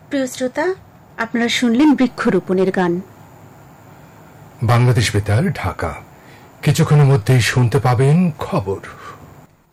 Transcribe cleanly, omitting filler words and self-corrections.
প্রিয় শ্রোতা, আপনারা শুনলেন বৃক্ষরোপণের গান। বাংলাদেশ বেতার, ঢাকা। কিছুক্ষণের মধ্যেই শুনতে পাবেন খবর।